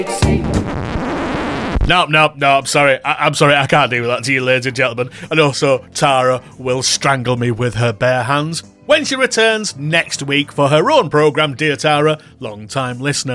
No, I'm sorry. I'm sorry, I can't do that to you, ladies and gentlemen. And also, Tara will strangle me with her bare hands when she returns next week for her own programme, Dear Tara, long-time listener.